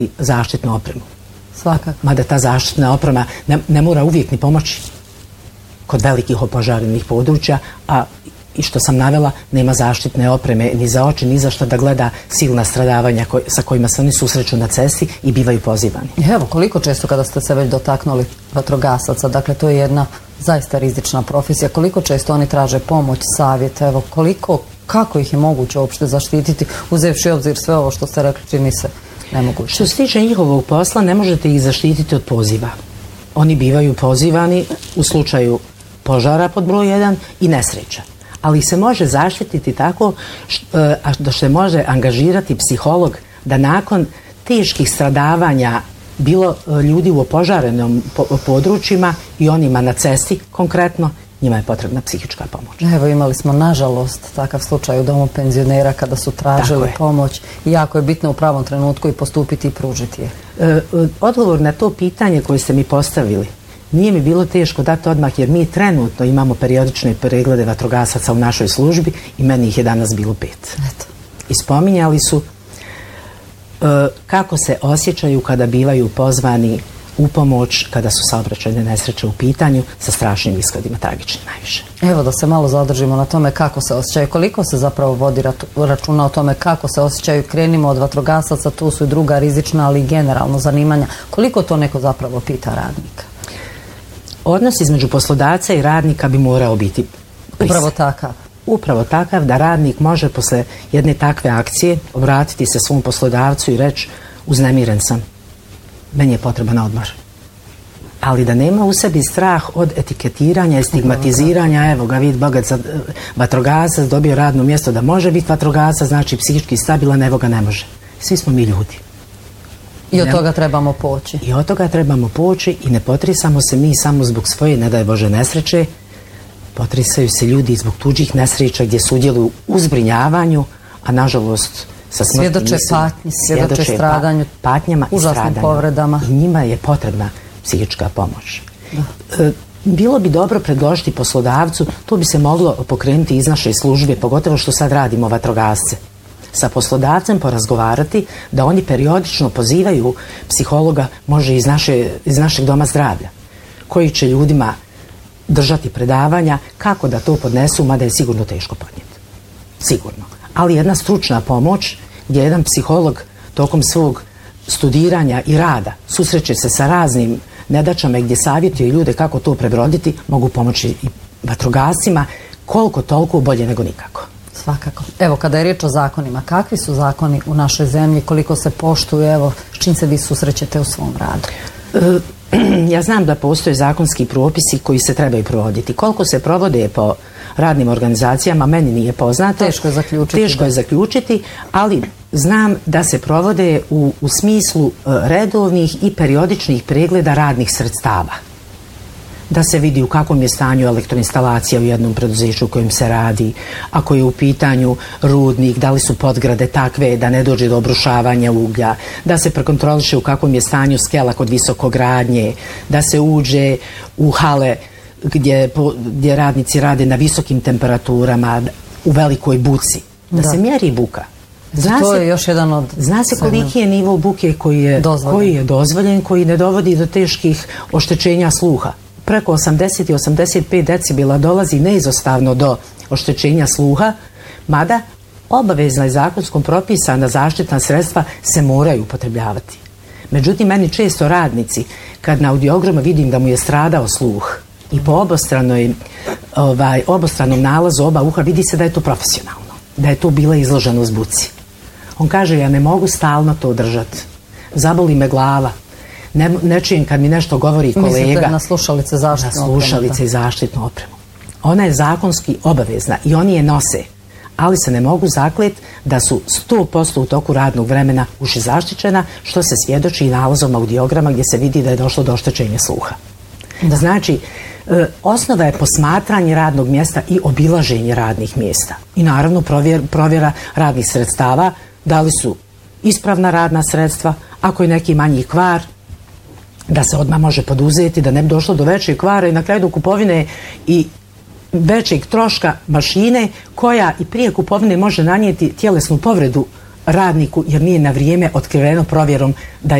zaštitnu opremu. Svakako. Mada ta zaštitna oprema ne mora uvijek ni pomoći kod velikih opožarenih područja, a i što sam navela, nema zaštitne opreme ni za oči, ni za što da gleda silna stradavanja sa kojima se oni susreću na cesti i bivaju pozivani. Evo, koliko često kada ste se već dotaknuli vatrogasaca, dakle to je jedna zaista rizična profesija, koliko često oni traže pomoć, savjet, evo, kako ih je moguće uopšte zaštititi, uzevši obzir sve ovo što ste rekli, čini se nemoguće. Što se tiče njihovog posla, ne možete ih zaštititi od poziva. Oni bivaju pozivani u slučaju požara pod broj 1 i nesreća. Ali se može zaštititi tako da se može angažirati psiholog da nakon teških stradavanja bilo ljudi u opožarenom područjima i onima na cesti konkretno, njima je potrebna psihička pomoć. Evo, imali smo nažalost takav slučaj u domu penzionera kada su tražili pomoć i jako je bitno u pravom trenutku i postupiti i pružiti je. Odgovor na to pitanje koje ste mi postavili nije mi bilo teško dati odmah, jer mi trenutno imamo periodične preglede vatrogasaca u našoj službi i meni ih je danas bilo 5. Eto. I spominjali su kako se osjećaju kada bivaju pozvani u pomoć kada su saobraćajne nesreće u pitanju sa strašnim ishodima, tragičnim najviše. Evo da se malo zadržimo na tome kako se osjećaju, koliko se zapravo vodi računa o tome kako se osjećaju. Krenimo od vatrogasaca, tu su i druga rizična, ali i generalno zanimanja. Koliko to neko zapravo pita radnika? Odnos između poslodavca i radnika bi morao biti upravo takav da radnik može posle jedne takve akcije obratiti se svom poslodavcu i reći: uznemiren sam, meni je potreban odmor. Ali da nema u sebi strah od etiketiranja i stigmatiziranja, evo ga vid bogat vatrogasac, dobio radno mjesto da može biti vatrogasac, znači psihički stabilan, evo ga ne može. Svi smo mi ljudi. I od toga trebamo poći. I od toga trebamo poći i ne potresamo se mi samo zbog svoje, ne daj Bože, nesreće. Potresaju se ljudi zbog tuđih nesreća gdje sudjeluju u zbrinjavanju, a nažalost sa svjedoče patnji, svjedoče stradanju, patnjama i užasnim povredama. I njima je potrebna psihička pomoć. Bilo bi dobro predložiti poslodavcu, to bi se moglo pokrenuti iz naše službe, pogotovo što sad radimo vatrogasce. Sa poslodavcem porazgovarati da oni periodično pozivaju psihologa, može iz našeg doma zdravlja, koji će ljudima držati predavanja kako da to podnesu, mada je sigurno teško podnijeti. Sigurno. Ali jedna stručna pomoć gdje jedan psiholog tokom svog studiranja i rada susreće se sa raznim nedaćama gdje savjetuje ljude kako to prebroditi, mogu pomoći i vatrogascima, koliko toliko bolje nego nikako. Svakako. Evo, kada je riječ o zakonima, kakvi su zakoni u našoj zemlji, koliko se poštuju, evo, s čim se vi susrećete u svom radu? Ja znam da postoje zakonski propisi koji se trebaju provoditi. Koliko se provode po radnim organizacijama, meni nije poznato. Teško je zaključiti. Ali znam da se provode u smislu redovnih i periodičnih pregleda radnih sredstava. Da se vidi u kakvom je stanju elektroinstalacija u jednom preduzeću u kojem se radi, ako je u pitanju rudnik, da li su podgrade takve da ne dođe do obrušavanja uglja, da se prekontroliše u kakvom je stanju skela kod visokogradnje, da se uđe u hale gdje radnici rade na visokim temperaturama, u velikoj buci, da se mjeri buka. To je još jedan od... Zna se koliki je nivo buke koji je dozvoljen, koji ne dovodi do teških oštećenja sluha. Preko 80 i 85 decibela dolazi neizostavno do oštećenja sluha, mada obavezna je zakonskom propisana zaštitna sredstva se moraju upotrebljavati. Međutim, meni često radnici, kad na audiogramu vidim da mu je stradao sluh i po obostranom nalazu oba uha vidi se da je to profesionalno, da je to bila izloženost buci. On kaže: ja ne mogu stalno to držati, zaboli me glava. Ne čujem kad mi nešto govori kolega. Mislite na slušalice i zaštitnu opremu. Ona je zakonski obavezna i oni je nose, ali se ne mogu zaklet da su 100% u toku radnog vremena uši zaštićena, što se svjedoči i nalazom audiograma gdje se vidi da je došlo do oštećenja sluha. Znači, osnova je posmatranje radnog mjesta i obilaženje radnih mjesta. I naravno provjera radnih sredstava, da li su ispravna radna sredstva, ako je neki manji kvar, da se odmah može poduzeti, da ne bi došlo do većeg kvara i na kraju do kupovine i većeg troška mašine koja i prije kupovine može nanijeti tjelesnu povredu radniku jer nije na vrijeme otkriveno provjerom da